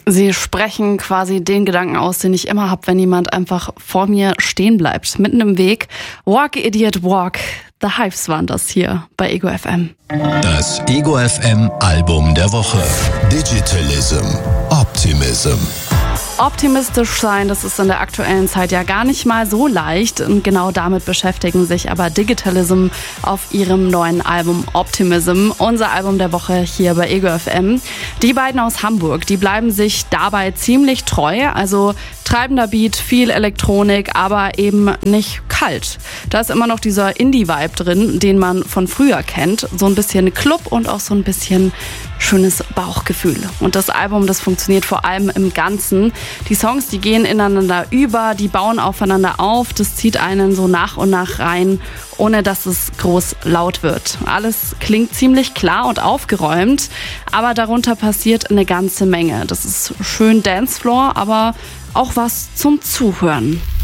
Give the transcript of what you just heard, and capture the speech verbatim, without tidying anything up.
Sie sprechen quasi den Gedanken aus, den ich immer habe, wenn jemand einfach vor mir stehen bleibt, mitten im Weg. Walk, Idiot, Walk. The Hives waren das hier bei Ego F M. Das Ego F M Album der Woche. Digitalism. Optimism. Optimistisch sein, das ist in der aktuellen Zeit ja gar nicht mal so leicht. Und genau damit beschäftigen sich aber Digitalism auf ihrem neuen Album Optimism. Unser Album der Woche hier bei Ego F M. Die beiden aus Hamburg, die bleiben sich dabei ziemlich treu. Also treibender Beat, viel Elektronik, aber eben nicht kalt. Da ist immer noch dieser Indie-Vibe drin, den man von früher kennt. So ein bisschen Club und auch so ein bisschen schönes Bauchgefühl. Und das Album, das funktioniert vor allem im Ganzen. Die Songs, die gehen ineinander über, die bauen aufeinander auf. Das zieht einen so nach und nach rein, ohne dass es groß laut wird. Alles klingt ziemlich klar und aufgeräumt, aber darunter passiert eine ganze Menge. Das ist schön Dancefloor, aber auch was zum Zuhören.